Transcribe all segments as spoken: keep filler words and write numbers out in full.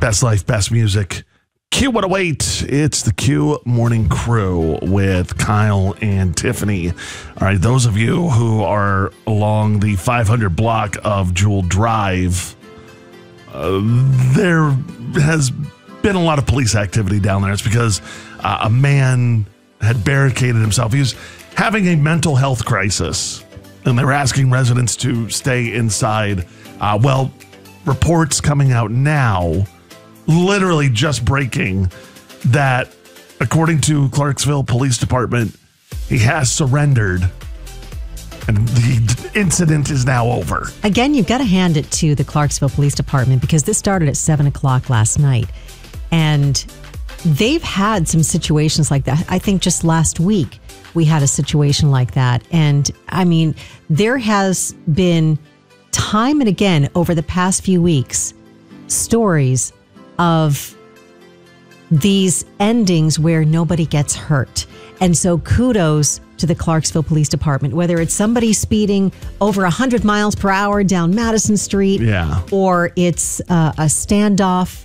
Best life, best music. Q one oh eight. It's the Q Morning Crew with Kyle and Tiffany. All right, those of you who are along the five hundred block of Jewel Drive, uh, there has been a lot of police activity down there. It's because uh, a man had barricaded himself. He was having a mental health crisis, and they were asking residents to stay inside. Uh, well, reports coming out now, literally just breaking, that according to Clarksville Police Department, he has surrendered and the incident is now over. Again, you've got to hand it to the Clarksville Police Department because this started at seven o'clock last night. And they've had some situations like that. I think just last week we had a situation like that. And I mean, there has been time and again over the past few weeks, stories of these endings where nobody gets hurt. And so kudos to the Clarksville Police Department, whether it's somebody speeding over one hundred miles per hour down Madison Street, yeah, or it's uh, a standoff.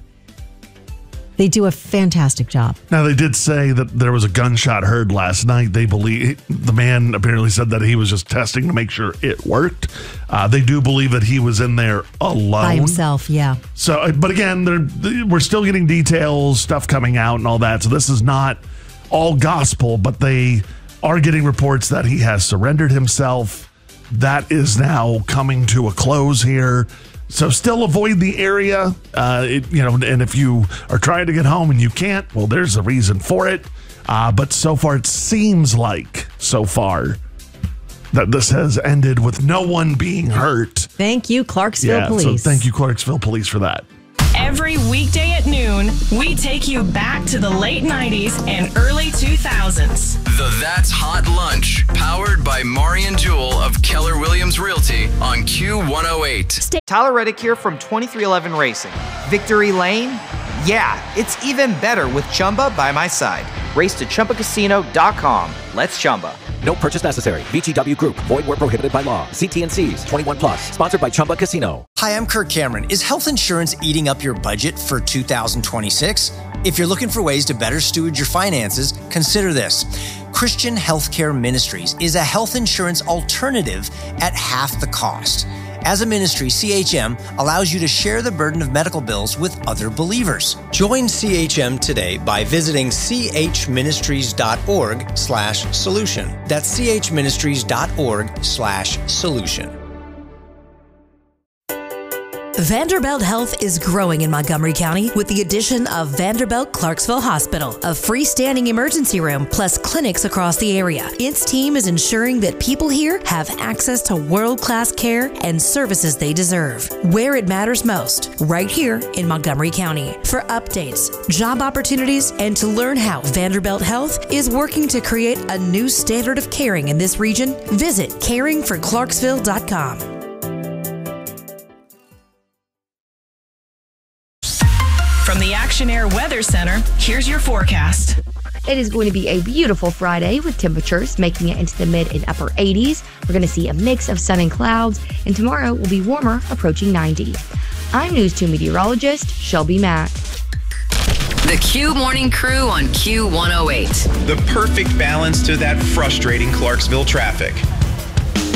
They do a fantastic job. Now, they did say that there was a gunshot heard last night. They believe the man apparently said that he was just testing to make sure it worked. Uh, they do believe that he was in there alone. By himself, yeah. So, but again, they're, we're still getting details, stuff coming out and all that. So this is not all gospel, but they are getting reports that he has surrendered himself. That is now coming to a close here. So still avoid the area, uh, it, you know, and if you are trying to get home and you can't, well, there's a reason for it. Uh, but so far, it seems like, so far, that this has ended with no one being hurt. Thank you, Clarksville yeah, Police. So thank you, Clarksville Police, for that. Every weekday at noon, we take you back to the late nineties and early two thousands. The That's Hot Lunch, powered by Maury and Jewel of Keller Williams Realty on Q one oh eight. Tyler Reddick here from twenty-three eleven Racing. Victory Lane? Yeah, it's even better with Chumba by my side. Race to Chumba Casino dot com. Let's Chumba. No purchase necessary. V G W Group. Void where prohibited by law. See T and C's. twenty-one plus. Sponsored by Chumba Casino. Hi, I'm Kirk Cameron. Is health insurance eating up your budget for two thousand twenty-six? If you're looking for ways to better steward your finances, consider this. Christian Healthcare Ministries is a health insurance alternative at half the cost. As a ministry, C H M allows you to share the burden of medical bills with other believers. Join C H M today by visiting chministries.org slash solution. That's chministries.org slash solution. Vanderbilt Health is growing in Montgomery County with the addition of Vanderbilt Clarksville Hospital, a freestanding emergency room, plus clinics across the area. Its team is ensuring that people here have access to world-class care and services they deserve, where it matters most, right here in Montgomery County. For updates, job opportunities, and to learn how Vanderbilt Health is working to create a new standard of caring in this region, visit caring for clarksville dot com. From the Action Air Weather Center, here's your forecast. It is going to be a beautiful Friday with temperatures making it into the mid and upper eighties. We're going to see a mix of sun and clouds, and tomorrow will be warmer, approaching ninety. I'm News two meteorologist Shelby Mack. The Q Morning Crew on Q one oh eight. The perfect balance to that frustrating Clarksville traffic.